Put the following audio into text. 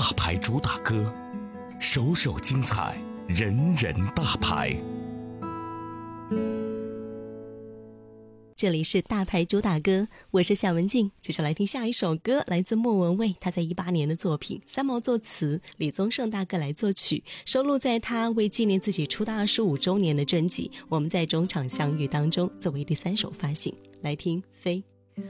大牌主打歌，首首精彩，人人大牌。 这里是大牌主打歌，我是夏文静。接下来听下一首歌，来自莫文蔚，他在18年的作品，三毛作词，李宗盛大哥来作曲，收录在他为纪念自己出道25周年的专辑《我们在中场相遇》当中，作为第3首发行。来听飞。